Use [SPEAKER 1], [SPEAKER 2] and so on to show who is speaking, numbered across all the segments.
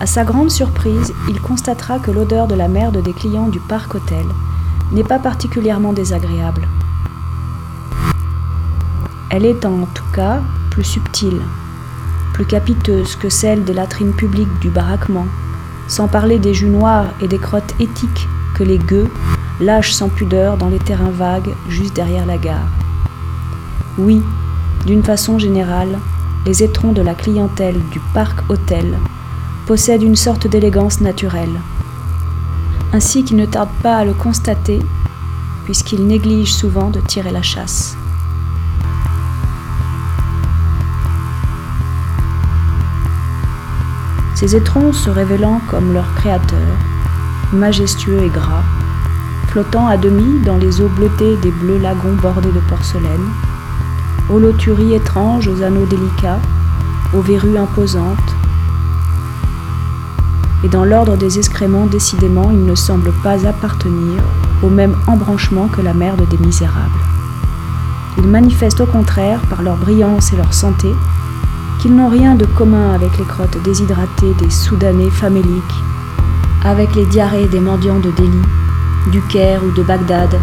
[SPEAKER 1] À sa grande surprise, il constatera que l'odeur de la merde des clients du Parc Hôtel n'est pas particulièrement désagréable. Elle est en tout cas plus subtile, plus capiteuse que celle des latrines publiques du baraquement, sans parler des jus noirs et des crottes éthiques que les gueux lâchent sans pudeur dans les terrains vagues juste derrière la gare. Oui, d'une façon générale, les étrons de la clientèle du Parc Hôtel possèdent une sorte d'élégance naturelle, ainsi qu'ils ne tardent pas à le constater, puisqu'ils négligent souvent de tirer la chasse. Ces étrons se révélant comme leur créateur, majestueux et gras, flottant à demi dans les eaux bleutées des bleus lagons bordés de porcelaine, holoturies étranges aux anneaux délicats, aux verrues imposantes, et dans l'ordre des excréments, décidément, ils ne semblent pas appartenir au même embranchement que la merde des misérables. Ils manifestent au contraire, par leur brillance et leur santé, qu'ils n'ont rien de commun avec les crottes déshydratées des Soudanais faméliques, avec les diarrhées des mendiants de Delhi, du Caire ou de Bagdad.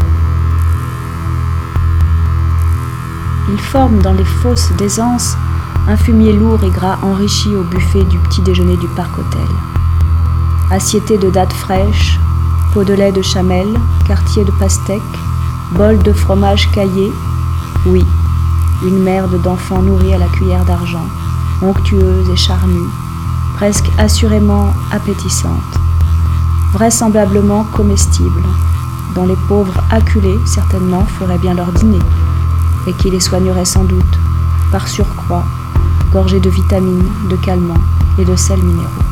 [SPEAKER 1] Ils forment dans les fosses d'aisance un fumier lourd et gras enrichi au buffet du petit déjeuner du Parc Hôtel. Assiettées de dattes fraîches, pots de lait de chamel, quartiers de pastèques, bols de fromage caillé, oui, une merde d'enfants nourris à la cuillère d'argent, onctueuse et charnue, presque assurément appétissante, vraisemblablement comestible, dont les pauvres acculés certainement feraient bien leur dîner, et qui les soigneraient sans doute, par surcroît, gorgés de vitamines, de calmants et de sels minéraux.